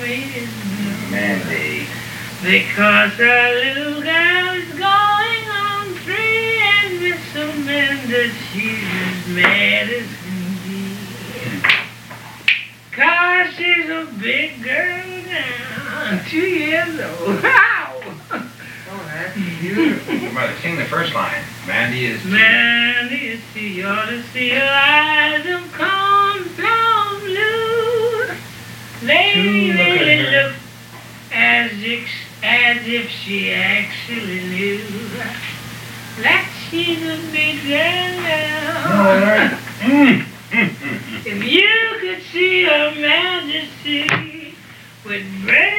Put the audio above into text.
waiting. Mandy. Because our little girl is going on free, and Miss Amanda, she's as mad as can be. 'Cause she's a big girl now, 2 years old. Wow! Oh, that's beautiful. Mother, sing the first line. Mandy is... Mandy, you ought to see her eyes of cornflower blue. They Look at really her. look as if she actually knew that she's a big girl now. If you could see her majesty with bread